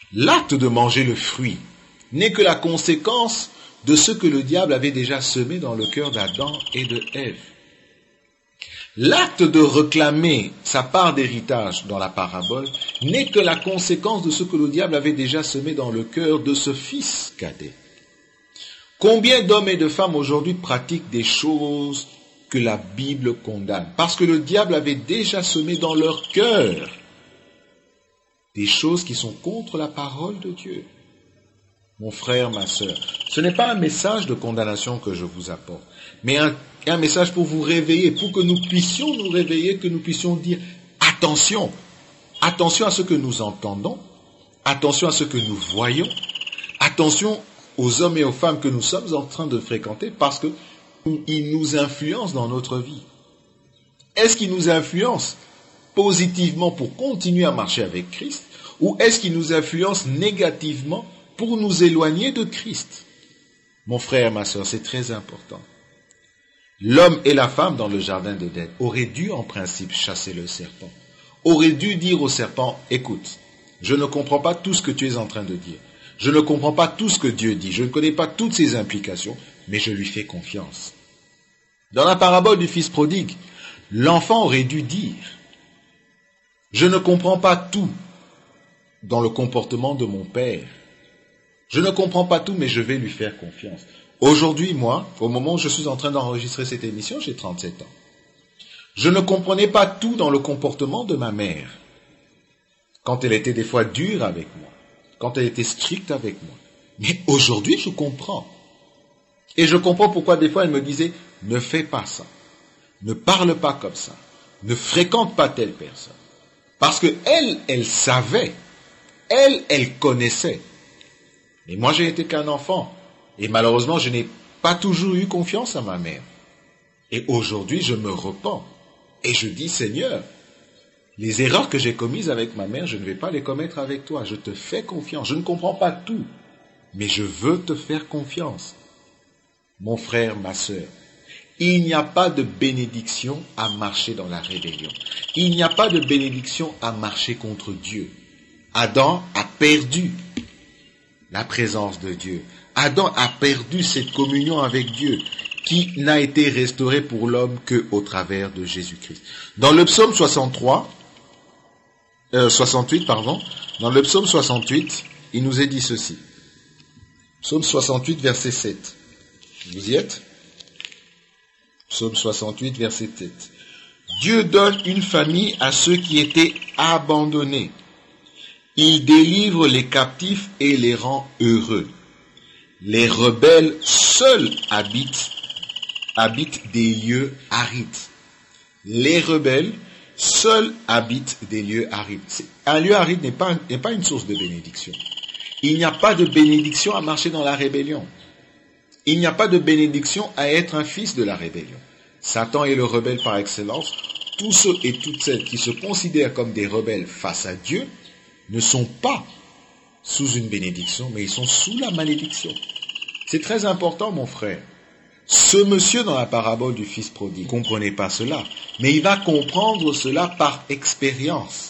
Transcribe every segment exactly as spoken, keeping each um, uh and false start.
L'acte de manger le fruit n'est que la conséquence de ce que le diable avait déjà semé dans le cœur d'Adam et de Ève. L'acte de réclamer sa part d'héritage dans la parabole n'est que la conséquence de ce que le diable avait déjà semé dans le cœur de ce fils cadet. Combien d'hommes et de femmes aujourd'hui pratiquent des choses que la Bible condamne, parce que le diable avait déjà semé dans leur cœur des choses qui sont contre la parole de Dieu. Mon frère, ma sœur, ce n'est pas un message de condamnation que je vous apporte, mais un, un message pour vous réveiller, pour que nous puissions nous réveiller, que nous puissions dire attention, attention à ce que nous entendons, attention à ce que nous voyons, attention aux hommes et aux femmes que nous sommes en train de fréquenter, parce qu'ils nous influencent dans notre vie. Est-ce qu'ils nous influencent positivement pour continuer à marcher avec Christ, ou est-ce qu'ils nous influencent négativement pour nous éloigner de Christ? Mon frère, ma sœur, c'est très important. L'homme et la femme dans le jardin d'Éden auraient dû en principe chasser le serpent, auraient dû dire au serpent, écoute, je ne comprends pas tout ce que tu es en train de dire, je ne comprends pas tout ce que Dieu dit, je ne connais pas toutes ses implications, mais je lui fais confiance. Dans la parabole du fils prodigue, l'enfant aurait dû dire, je ne comprends pas tout dans le comportement de mon père. Je ne comprends pas tout, mais je vais lui faire confiance. Aujourd'hui, moi, au moment où je suis en train d'enregistrer cette émission, j'ai trente-sept ans. Je ne comprenais pas tout dans le comportement de ma mère. Quand elle était des fois dure avec moi, quand elle était stricte avec moi. Mais aujourd'hui, je comprends. Et je comprends pourquoi des fois elle me disait, ne fais pas ça, ne parle pas comme ça, ne fréquente pas telle personne. Parce que elle, elle savait, elle, elle connaissait. Mais moi, j'ai été qu'un enfant. Et malheureusement, je n'ai pas toujours eu confiance à ma mère. Et aujourd'hui, je me repens. Et je dis, Seigneur, les erreurs que j'ai commises avec ma mère, je ne vais pas les commettre avec toi. Je te fais confiance. Je ne comprends pas tout. Mais je veux te faire confiance. Mon frère, ma sœur, il n'y a pas de bénédiction à marcher dans la rébellion. Il n'y a pas de bénédiction à marcher contre Dieu. Adam a perdu la présence de Dieu. Adam a perdu cette communion avec Dieu qui n'a été restaurée pour l'homme qu'au travers de Jésus-Christ. Dans le psaume soixante-trois, euh, soixante-huit, pardon, dans le psaume soixante-huit, il nous est dit ceci. Psaume soixante-huit, verset sept. Vous y êtes? Psaume soixante-huit, verset sept. Dieu donne une famille à ceux qui étaient abandonnés. Il délivre les captifs et les rend heureux. Les rebelles seuls habitent, habitent des lieux arides. Les rebelles seuls habitent des lieux arides. Un lieu aride n'est pas, n'est pas une source de bénédiction. Il n'y a pas de bénédiction à marcher dans la rébellion. Il n'y a pas de bénédiction à être un fils de la rébellion. Satan est le rebelle par excellence. Tous ceux et toutes celles qui se considèrent comme des rebelles face à Dieu ne sont pas sous une bénédiction, mais ils sont sous la malédiction. C'est très important, mon frère. Ce monsieur dans la parabole du fils prodigue ne comprenait pas cela, mais il va comprendre cela par expérience.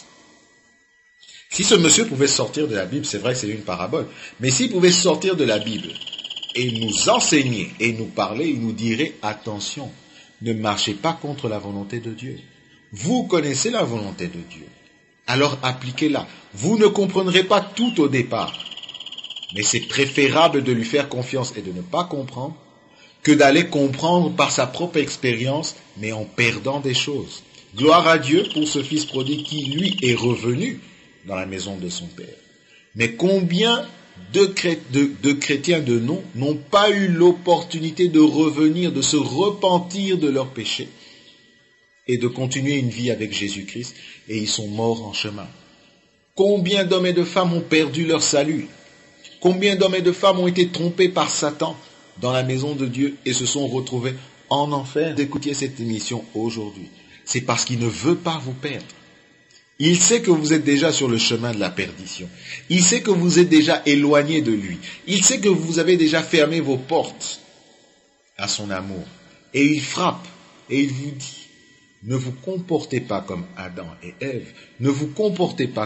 Si ce monsieur pouvait sortir de la Bible, c'est vrai que c'est une parabole, mais s'il pouvait sortir de la Bible et nous enseigner et nous parler, il nous dirait attention, ne marchez pas contre la volonté de Dieu. Vous connaissez la volonté de Dieu. Alors appliquez-la. Vous ne comprendrez pas tout au départ. Mais c'est préférable de lui faire confiance et de ne pas comprendre que d'aller comprendre par sa propre expérience, mais en perdant des choses. Gloire à Dieu pour ce fils prodigue qui, lui, est revenu dans la maison de son père. Mais combien de, cré- de, de chrétiens de nom n'ont pas eu l'opportunité de revenir, de se repentir de leurs péchés et de continuer une vie avec Jésus-Christ, et ils sont morts en chemin. Combien d'hommes et de femmes ont perdu leur salut? Combien d'hommes et de femmes ont été trompés par Satan dans la maison de Dieu et se sont retrouvés en enfer? Écoutez cette émission aujourd'hui. C'est parce qu'il ne veut pas vous perdre. Il sait que vous êtes déjà sur le chemin de la perdition. Il sait que vous êtes déjà éloigné de lui. Il sait que vous avez déjà fermé vos portes à son amour. Et il frappe et il vous dit, ne vous comportez pas comme Adam et Ève, ne vous comportez pas